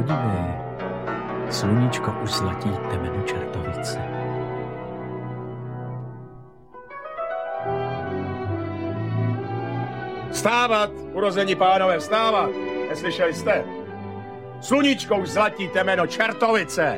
podívej, sluníčko už zlatí temeno čertovice. Vstávat, urození pánové, vstávat! Neslyšeli jste? Sluníčko už zlatí temeno čertovice!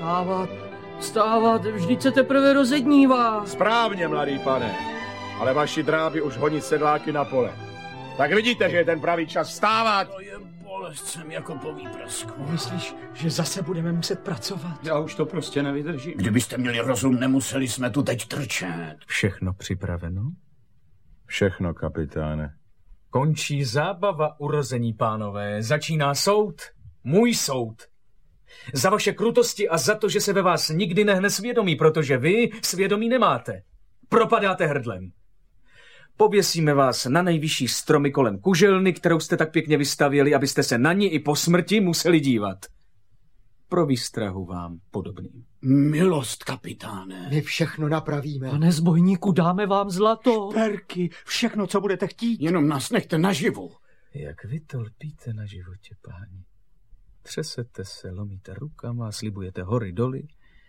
Vstávat, vždyť se teprve rozednívá. Správně, mladý pane, ale vaši dráby už honí sedláky na pole. Tak vidíte, že je ten pravý čas vstávat. To je bolest sem jako po výprasku. Myslíš, že zase budeme muset pracovat? Já už to prostě nevydržím. Kdybyste měli rozum, nemuseli jsme tu teď trčet. Všechno připraveno? Všechno, kapitáne. Končí zábava, urození pánové. Začíná soud. Můj soud. Za vaše krutosti a za to, že se ve vás nikdy nehne svědomí, protože vy svědomí nemáte. Propadáte hrdlem. Pověsíme vás na nejvyšší stromy kolem kuželny, kterou jste tak pěkně vystavěli, abyste se na ní i po smrti museli dívat. Pro výstrahu vám podobným. Milost, kapitáne. My všechno napravíme. Pane zbojníku, dáme vám zlato. Perky, všechno, co budete chtít. Jenom nás nechte naživu. Jak vy to lpíte na životě, páni. Třesete se, lomíte rukama a slibujete hory doly.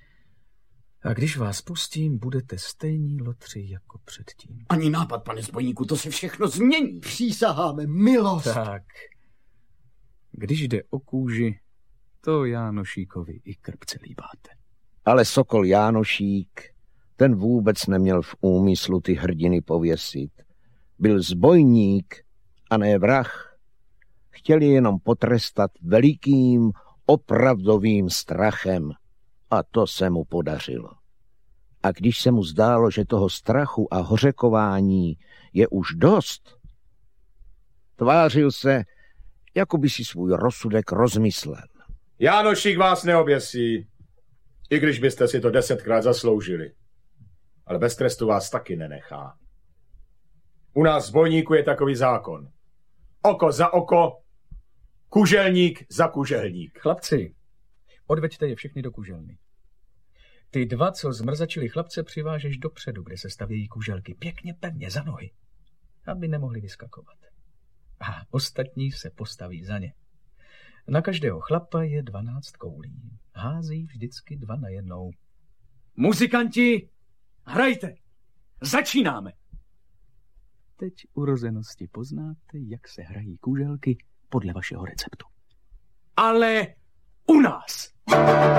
A když vás pustím, budete stejní lotři jako předtím. Ani nápad, pane zbojníku, to se všechno změní. Přísaháme, milost. Tak, když jde o kůži, to Jánošíkovi i krpce líbáte. Ale Sokol Jánošík, ten vůbec neměl v úmyslu ty hrdiny pověsit. Byl zbojník a ne vrah. Chtěli jenom potrestat velikým, opravdovým strachem. A to se mu podařilo. A když se mu zdálo, že toho strachu a hořekování je už dost, tvářil se, jako by si svůj rozsudek rozmyslel. Jánošík vás neoběsí, i když byste si to 10krát zasloužili. Ale bez trestu vás taky nenechá. U nás zbojníku je takový zákon. Oko za oko, kuželník za kuželník. Chlapci, odveďte je všechny do kuželny. Ty dva, co zmrzačili chlapce, přivážeš dopředu, kde se stavějí kuželky, pěkně pevně za nohy, aby nemohli vyskakovat. A ostatní se postaví za ně. Na každého chlapa je 12 koulí. Hází vždycky 2 na jednou. Muzikanti, hrajte! Začínáme! Teď urozenosti poznáte, jak se hrají kuželky podle vašeho receptu. Ale u nás!